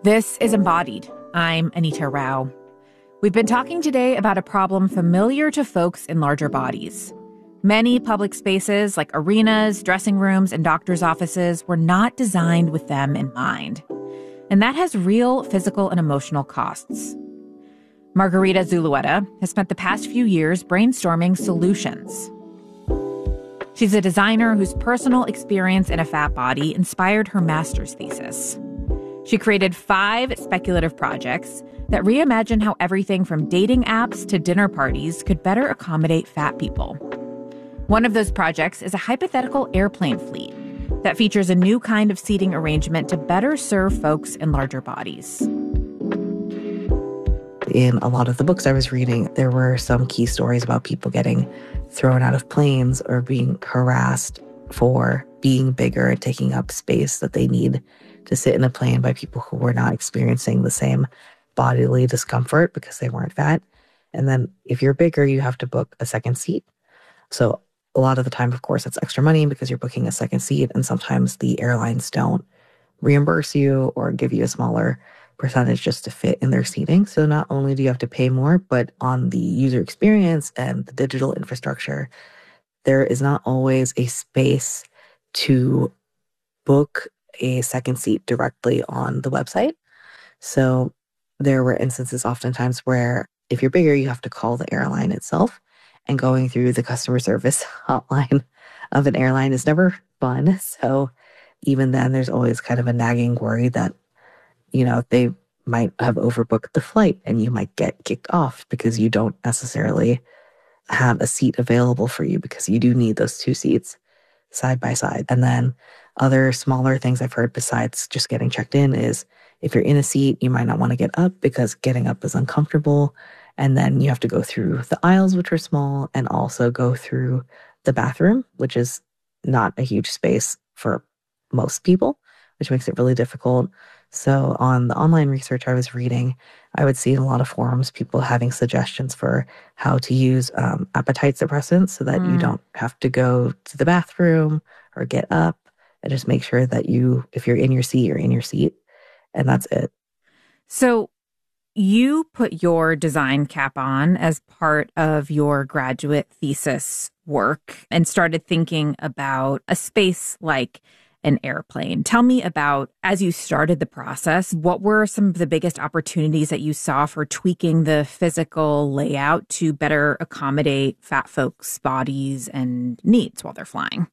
This is Embodied. I'm Anita Rao. We've been talking today about a problem familiar to folks in larger bodies. Many public spaces like arenas, dressing rooms, and doctors' offices were not designed with them in mind. And that has real physical and emotional costs. Margarita Zulueta has spent the past few years brainstorming solutions. She's a designer whose personal experience in a fat body inspired her master's thesis. She created 5 speculative projects that reimagine how everything from dating apps to dinner parties could better accommodate fat people. One of those projects is a hypothetical airplane fleet that features a new kind of seating arrangement to better serve folks in larger bodies. In a lot of the books I was reading, there were some key stories about people getting thrown out of planes or being harassed for being bigger and taking up space that they need to sit in a plane by people who were not experiencing the same bodily discomfort because they weren't fat. And then if you're bigger, you have to book a second seat. So a lot of the time, of course, it's extra money because you're booking a second seat, and sometimes the airlines don't reimburse you or give you a smaller percentage just to fit in their seating. So not only do you have to pay more, but on the user experience and the digital infrastructure, there is not always a space to book a second seat directly on the website. So there were instances oftentimes where if you're bigger, you have to call the airline itself, and going through the customer service hotline of an airline is never fun. So even then, there's always kind of a nagging worry that, you know, they might have overbooked the flight and you might get kicked off because you don't necessarily have a seat available for you, because you do need those 2 seats side by side. And then other smaller things I've heard besides just getting checked in is if you're in a seat, you might not want to get up because getting up is uncomfortable. And then you have to go through the aisles, which are small, and also go through the bathroom, which is not a huge space for most people, which makes it really difficult. So on the online research I was reading, I would see in a lot of forums people having suggestions for how to use appetite suppressants so that you don't have to go to the bathroom or get up, and just make sure that if you're in your seat, you're in your seat, and that's it. So you put your design cap on as part of your graduate thesis work and started thinking about a space like an airplane. Tell me about, as you started the process, what were some of the biggest opportunities that you saw for tweaking the physical layout to better accommodate fat folks' bodies and needs while they're flying?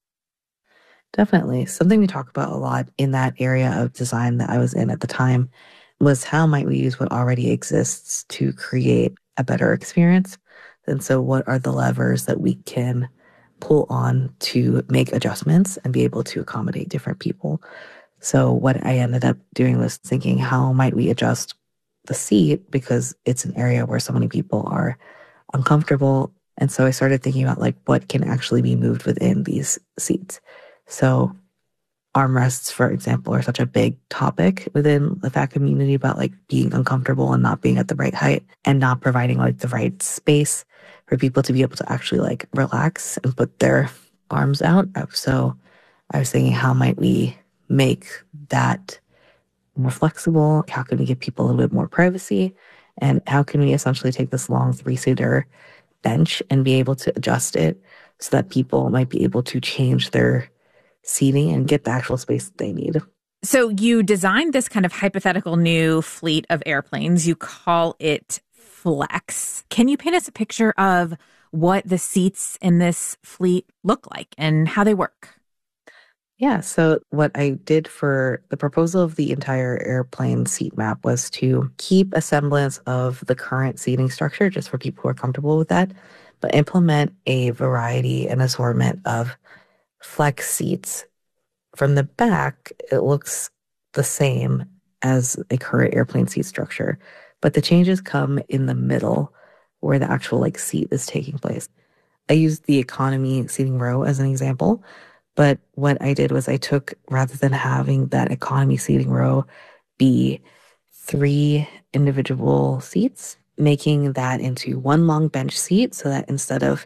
Definitely. Something we talk about a lot in that area of design that I was in at the time was how might we use what already exists to create a better experience? And so what are the levers that we can pull on to make adjustments and be able to accommodate different people? So what I ended up doing was thinking, how might we adjust the seat, because it's an area where so many people are uncomfortable. And so I started thinking about what can actually be moved within these seats. So armrests, for example, are such a big topic within the fat community about being uncomfortable and not being at the right height and not providing the right space for people to be able to actually relax and put their arms out. So I was thinking, how might we make that more flexible? How can we give people a little bit more privacy? And how can we essentially take this long 3-seater bench and be able to adjust it so that people might be able to change their seating and get the actual space that they need? So you designed this kind of hypothetical new fleet of airplanes. You call it Flex. Can you paint us a picture of what the seats in this fleet look like and how they work? Yeah, so what I did for the proposal of the entire airplane seat map was to keep a semblance of the current seating structure, just for people who are comfortable with that, but implement a variety and assortment of flex seats. From the back, it looks the same as a current airplane seat structure, but the changes come in the middle where the actual seat is taking place. I used the economy seating row as an example, but what I did was I took, rather than having that economy seating row be 3 individual seats, making that into one long bench seat, so that instead of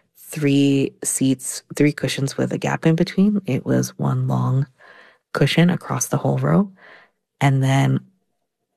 3 seats, 3 cushions with a gap in between, it was one long cushion across the whole row. And then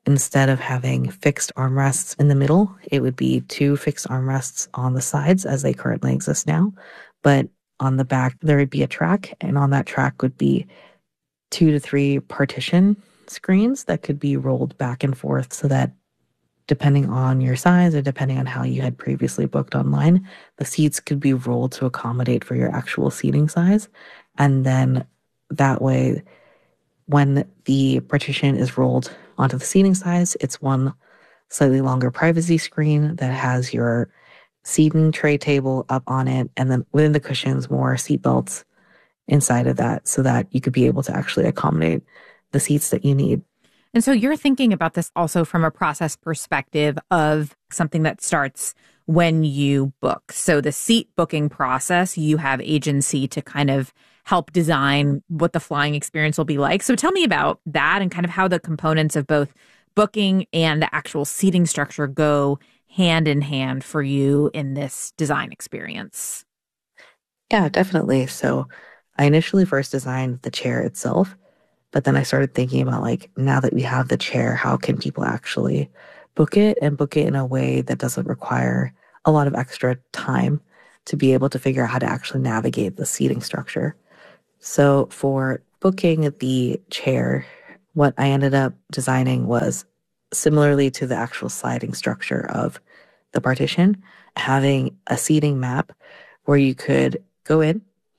instead of having fixed armrests in the middle, it would be two fixed armrests on the sides as they currently exist now. But on the back, there would be a track, and on that track would be 2 to 3 partition screens that could be rolled back and forth so that depending on your size or depending on how you had previously booked online, the seats could be rolled to accommodate for your actual seating size. And then that way, when the partition is rolled onto the seating size, it's one slightly longer privacy screen that has your seating tray table up on it, and then within the cushions, more seat belts inside of that so that you could be able to actually accommodate the seats that you need. And so you're thinking about this also from a process perspective of something that starts when you book. So the seat booking process, you have agency to kind of help design what the flying experience will be like. So tell me about that and kind of how the components of both booking and the actual seating structure go hand in hand for you in this design experience. Yeah, definitely. So I initially first designed the chair itself, but then I started thinking about like, now that we have the chair, how can people actually book it and book it in a way that doesn't require a lot of extra time to be able to figure out how to actually navigate the seating structure. So for booking the chair, what I ended up designing was similarly to the actual sliding structure of the partition, having a seating map where you could go in,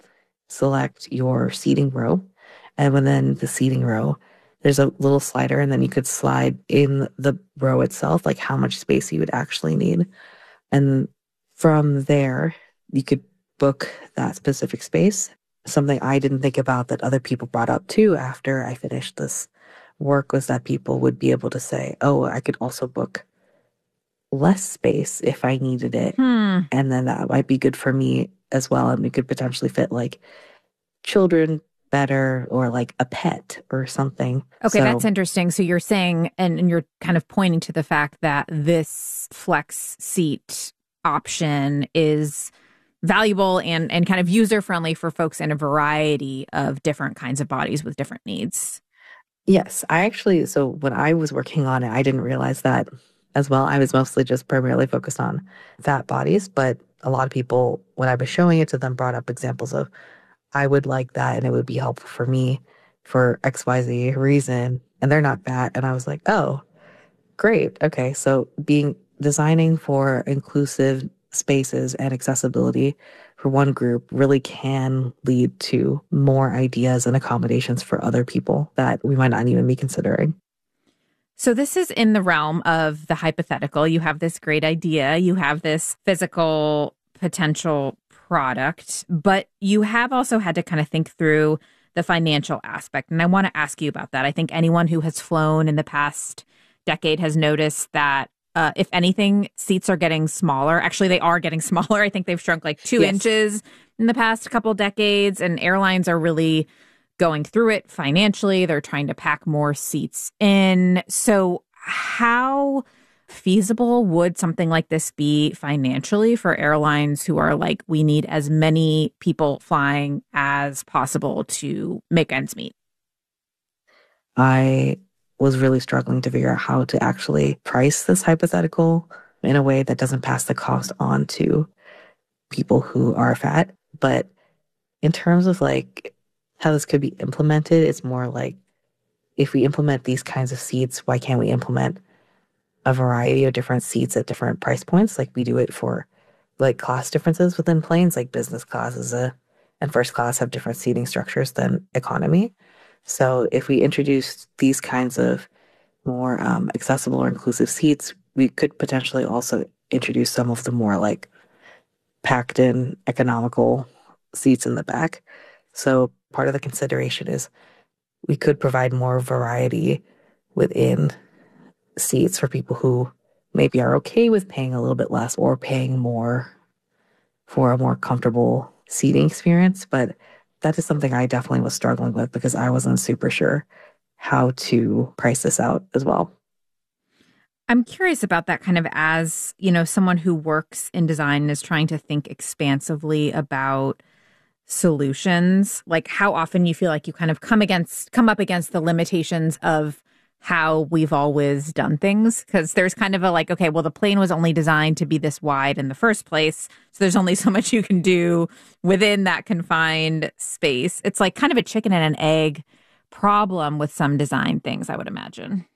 select your seating row, and within the seating row, there's a little slider, and then you could slide in the row itself, like how much space you would actually need. And from there, you could book that specific space. Something I didn't think about that other people brought up too after I finished this work was that people would be able to say, oh, I could also book less space if I needed it. And then that might be good for me as well. And we could potentially fit like children better or like a pet or something. Okay, that's interesting. So you're saying, and you're kind of pointing to the fact that this flex seat option is valuable and kind of user-friendly for folks in a variety of different kinds of bodies with different needs. Yes, so when I was working on it, I didn't realize that as well. I was mostly just primarily focused on fat bodies, but a lot of people, when I was showing it to them, brought up examples of, I would like that and it would be helpful for me for XYZ reason. And they're not fat. And I was like, oh, great. Okay. So designing for inclusive spaces and accessibility for one group really can lead to more ideas and accommodations for other people that we might not even be considering. So this is in the realm of the hypothetical. You have this great idea. You have this physical potential product, but you have also had to kind of think through the financial aspect. And I want to ask you about that. I think anyone who has flown in the past decade has noticed that if anything, seats are getting smaller. Actually, they are getting smaller. I think they've shrunk like 2 inches in the past couple decades, and airlines are really going through it financially. They're trying to pack more seats in. So how feasible would something like this be financially for airlines who are like, we need as many people flying as possible to make ends meet? I was really struggling to figure out how to actually price this hypothetical in a way that doesn't pass the cost on to people who are fat. But in terms of like how this could be implemented, it's more like if we implement these kinds of seats, why can't we implement a variety of different seats at different price points? Like we do it for like class differences within planes, like business class and first class have different seating structures than economy. So if we introduce these kinds of more accessible or inclusive seats, we could potentially also introduce some of the more like packed in economical seats in the back. So part of the consideration is we could provide more variety within seats for people who maybe are okay with paying a little bit less or paying more for a more comfortable seating experience. But that is something I definitely was struggling with because I wasn't super sure how to price this out as well. I'm curious about that kind of as, someone who works in design and is trying to think expansively about solutions, like how often you feel like you kind of come up against the limitations of how we've always done things, because there's kind of a like, okay, well, the plane was only designed to be this wide in the first place. So there's only so much you can do within that confined space. It's like kind of a chicken and an egg problem with some design things, I would imagine.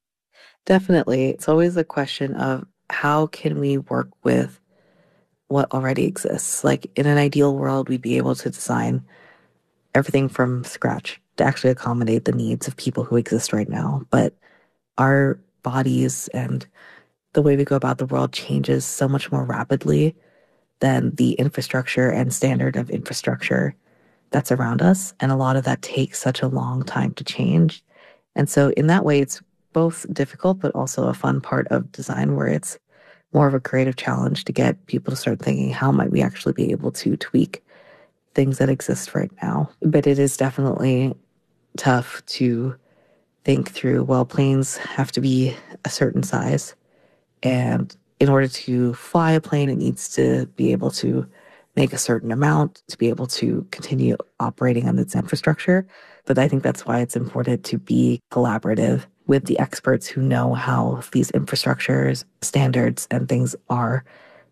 Definitely. It's always a question of how can we work with what already exists? Like in an ideal world, we'd be able to design everything from scratch to actually accommodate the needs of people who exist right now. But our bodies and the way we go about the world changes so much more rapidly than the infrastructure and standard of infrastructure that's around us. And a lot of that takes such a long time to change. And so, in that way, it's both difficult, but also a fun part of design where it's more of a creative challenge to get people to start thinking, how might we actually be able to tweak things that exist right now? But it is definitely tough to think through, well, planes have to be a certain size. And in order to fly a plane, it needs to be able to make a certain amount to be able to continue operating on its infrastructure. But I think that's why it's important to be collaborative with the experts who know how these infrastructures, standards, and things are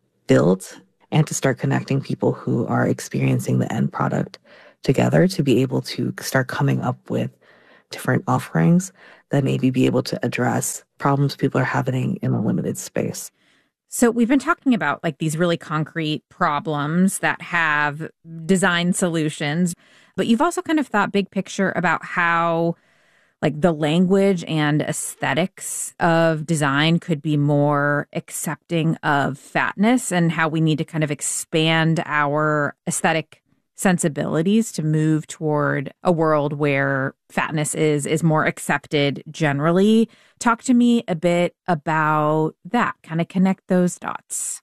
built, and to start connecting people who are experiencing the end product together to be able to start coming up with different offerings that maybe be able to address problems people are having in a limited space. So we've been talking about like these really concrete problems that have design solutions, but you've also kind of thought big picture about how like the language and aesthetics of design could be more accepting of fatness, and how we need to kind of expand our aesthetic sensibilities to move toward a world where fatness is more accepted generally. Talk to me a bit about that, kind of connect those dots.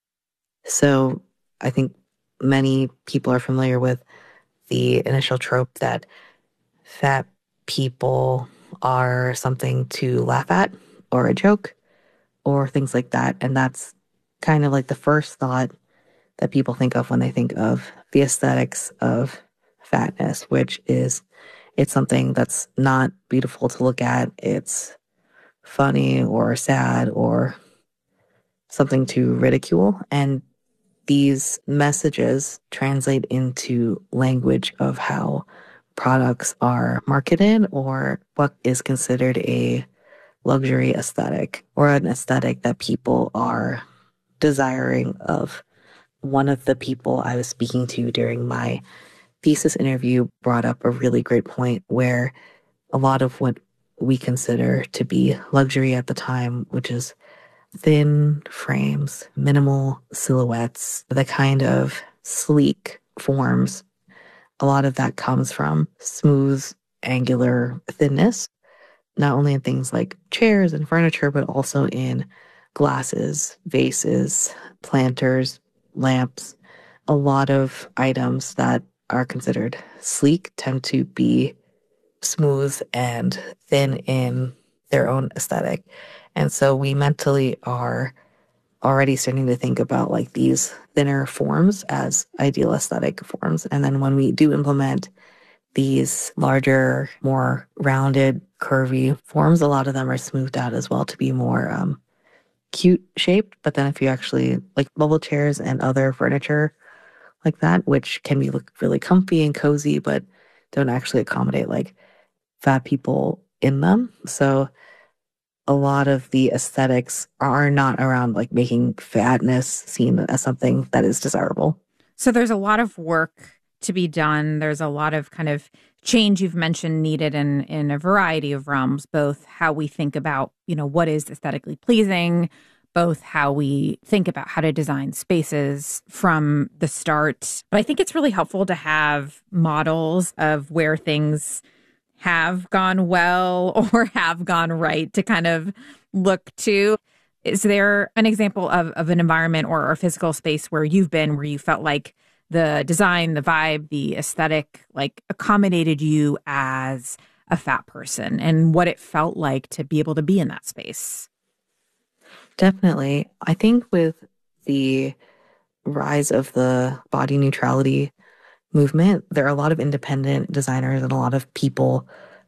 So I think many people are familiar with the initial trope that fat people are something to laugh at or a joke or things like that. And that's kind of like the first thought that people think of when they think of the aesthetics of fatness, which is it's something that's not beautiful to look at. It's funny or sad or something to ridicule. And these messages translate into language of how products are marketed or what is considered a luxury aesthetic or an aesthetic that people are desiring of. One of the people I was speaking to during my thesis interview brought up a really great point where a lot of what we consider to be luxury at the time, which is thin frames, minimal silhouettes, the kind of sleek forms, a lot of that comes from smooth, angular thinness, not only in things like chairs and furniture, but also in glasses, vases, planters, lamps. A lot of items that are considered sleek tend to be smooth and thin in their own aesthetic. And so we mentally are already starting to think about like these thinner forms as ideal aesthetic forms. And then when we do implement these larger, more rounded, curvy forms, a lot of them are smoothed out as well to be more cute shaped. But then if you actually like bubble chairs and other furniture like that, which can be look really comfy and cozy, but don't actually accommodate like fat people in them. So a lot of the aesthetics are not around like making fatness seen as something that is desirable. So there's a lot of work to be done. There's a lot of kind of change you've mentioned needed in a variety of realms, both how we think about, what is aesthetically pleasing, both how we think about how to design spaces from the start. But I think it's really helpful to have models of where things have gone well or have gone right to kind of look to. Is there an example of an environment or a physical space where you've been where you felt like the design, the vibe, the aesthetic, like accommodated you as a fat person and what it felt like to be able to be in that space? Definitely. I think with the rise of the body neutrality movement, there are a lot of independent designers and a lot of people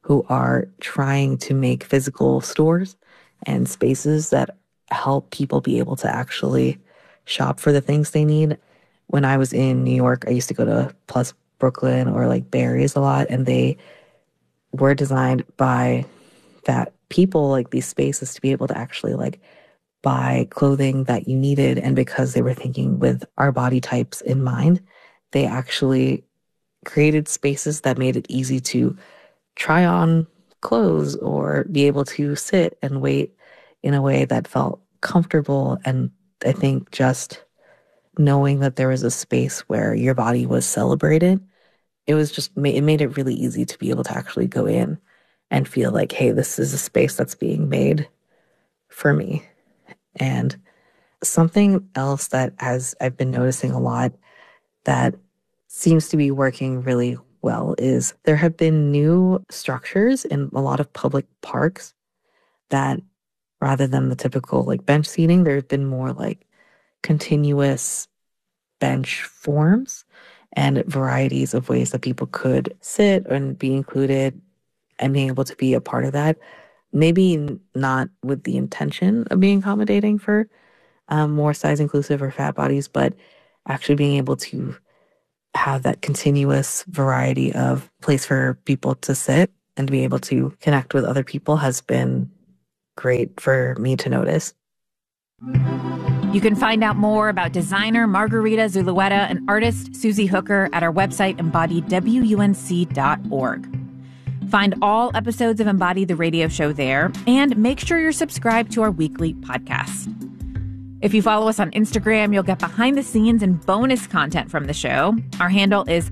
who are trying to make physical stores and spaces that help people be able to actually shop for the things they need. When I was in New York, I used to go to Plus Brooklyn or like Barry's a lot, and they were designed by that people, like these spaces, to be able to actually like buy clothing that you needed. And because they were thinking with our body types in mind, they actually created spaces that made it easy to try on clothes or be able to sit and wait in a way that felt comfortable. And I think just knowing that there was a space where your body was celebrated, it was just, it made it really easy to be able to actually go in and feel like, hey, this is a space that's being made for me. And something else that I've been noticing a lot that seems to be working really well is there have been new structures in a lot of public parks that, rather than the typical like bench seating, there have been more like continuous bench forms and varieties of ways that people could sit and be included and being able to be a part of that. Maybe not with the intention of being accommodating for more size inclusive or fat bodies, but actually being able to have that continuous variety of place for people to sit and to be able to connect with other people has been great for me to notice. You can find out more about designer Margarita Zulueta and artist Susie Hooker at our website, embodiedwunc.org. Find all episodes of Embodied the Radio Show there, and make sure you're subscribed to our weekly podcast. If you follow us on Instagram, you'll get behind the scenes and bonus content from the show. Our handle is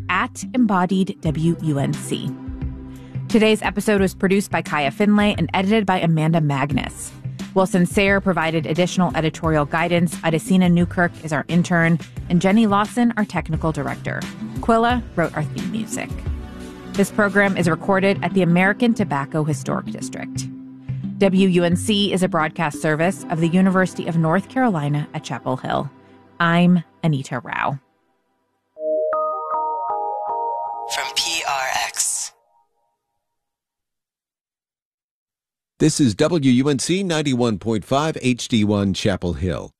@EmbodiedWUNC. Today's episode was produced by Kaya Finlay and edited by Amanda Magnus. Wilson Sayre provided additional editorial guidance. Adesina Newkirk is our intern, and Jenny Lawson, our technical director. Quilla wrote our theme music. This program is recorded at the American Tobacco Historic District. WUNC is a broadcast service of the University of North Carolina at Chapel Hill. I'm Anita Rao. From PRX. This is WUNC 91.5 HD1 Chapel Hill.